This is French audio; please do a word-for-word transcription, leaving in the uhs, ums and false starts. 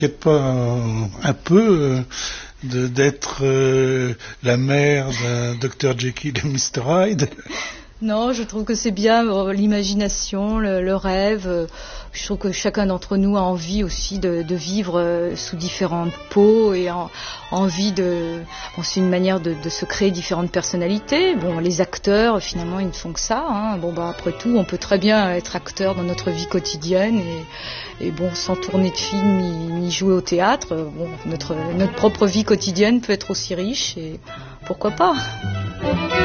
C'est pas un, un peu euh, de, d'être euh, la mère d'un docteur Jekyll et mister Hyde? Non, je trouve que c'est bien euh, l'imagination, le, le rêve. Euh, je trouve que chacun d'entre nous a envie aussi de, de vivre euh, sous différentes peaux et en, envie de... Bon, c'est une manière de, de se créer différentes personnalités. Bon, les acteurs, finalement, ils ne font que ça. Hein. Bon, bah après tout, on peut très bien être acteur dans notre vie quotidienne et, et bon, sans tourner de film ni, ni jouer au théâtre. Bon, notre, notre propre vie quotidienne peut être aussi riche et pourquoi pas.